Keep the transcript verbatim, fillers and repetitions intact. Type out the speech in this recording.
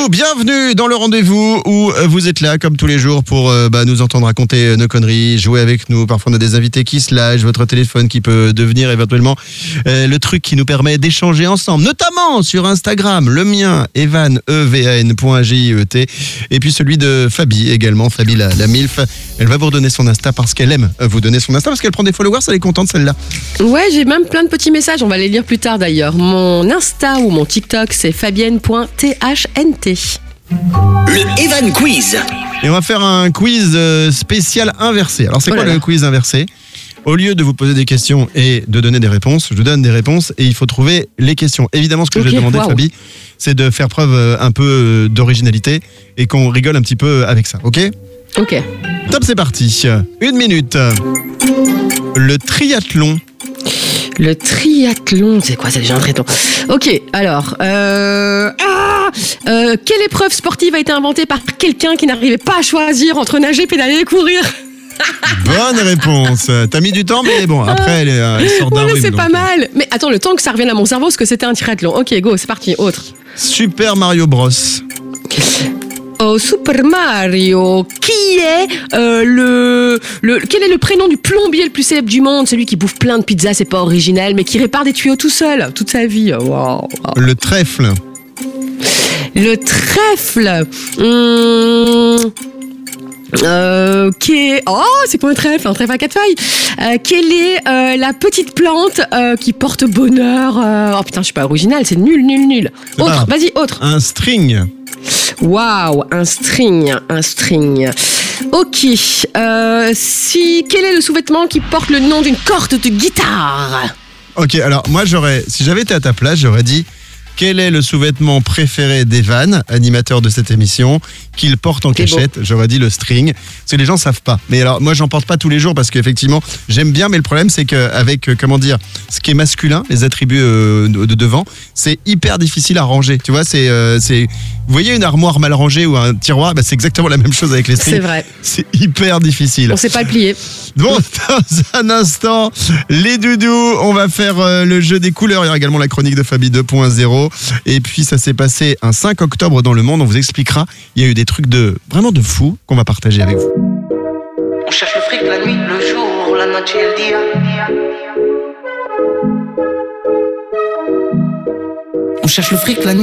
vous, bienvenue dans le rendez-vous où vous êtes là comme tous les jours pour euh, bah, nous entendre raconter nos conneries, jouer avec nous. Parfois on a des invités qui se lâchent, votre téléphone qui peut devenir éventuellement euh, le truc qui nous permet d'échanger ensemble, notamment sur Instagram, le mien, Evan, E V A N point J I E T, et puis celui de Fabi également, Fabi la, la MILF. Elle va vous redonner son Insta parce qu'elle aime vous donner son Insta, parce qu'elle prend des followers, elle est contente celle-là. Ouais, j'ai même plein de petits messages, on va les lire plus tard d'ailleurs. Mon Insta ou mon TikTok, c'est fabienne point t h n t. Le Evan Quiz. Et on va faire un quiz spécial inversé. Alors c'est Oh quoi là le là. quiz inversé ? Au lieu de vous poser des questions et de donner des réponses, je vous donne des réponses et il faut trouver les questions. Évidemment, ce que Ok, je vais demander, waouh. Fabi, c'est de faire preuve euh, un peu euh, d'originalité et qu'on rigole un petit peu avec ça, ok ? Ok. Top, c'est parti. Une minute. Le triathlon. Le triathlon, c'est quoi, c'est déjà un triathlon. Ok, alors, euh, ah, euh, quelle épreuve sportive a été inventée par quelqu'un qui n'arrivait pas à choisir entre nager, pédaler et courir ? Bonne réponse. T'as mis du temps, mais bon, après, elle, est, euh, elle sort d'un Ouais, rhume. c'est donc, pas euh, mal. Mais attends, le temps que ça revienne à mon cerveau, ce que c'était un triathlon. Ok, go, c'est parti, autre. Super Mario Bros. Oh, Super Mario, qui est euh, le, le... Quel est le prénom du plombier le plus célèbre du monde ? Celui qui bouffe plein de pizzas, c'est pas original, mais qui répare des tuyaux tout seul, toute sa vie. Wow. Le trèfle. Le trèfle. Hum, euh, qui est... Oh, c'est quoi un trèfle ? Un trèfle à quatre feuilles. Euh, quelle est euh, la petite plante euh, qui porte bonheur euh... Oh putain, je suis pas original, c'est nul, nul, nul. C'est Autre, pas- vas-y, autre. Un string. Waouh, un string, un string. Ok. Euh, si, quel est le sous-vêtement qui porte le nom d'une corde de guitare ? Ok, alors moi j'aurais, si j'avais été à ta place, j'aurais dit quel est le sous-vêtement préféré d'Evan, animateur de cette émission, qu'il porte en C'est beau. cachette. J'aurais dit le string, parce que les gens savent pas. Mais alors moi j'en porte pas tous les jours parce qu'effectivement j'aime bien, mais le problème c'est qu'avec euh, comment dire, ce qui est masculin, les attributs euh, de, de devant, c'est hyper difficile à ranger. Tu vois, c'est, euh, c'est, vous voyez une armoire mal rangée ou un tiroir, bah, c'est exactement la même chose avec les strings. C'est vrai. C'est hyper difficile. On sait pas le plier. Bon, dans un instant, les doudous, on va faire euh, le jeu des couleurs. Il y aura également la chronique de Fabi deux point zéro. Et puis, ça s'est passé un cinq octobre dans le monde. On vous expliquera. Il y a eu des trucs de vraiment de fou qu'on va partager avec vous. On cherche le fric la nuit, le jour, la noche et le dia. On cherche le fric la nuit.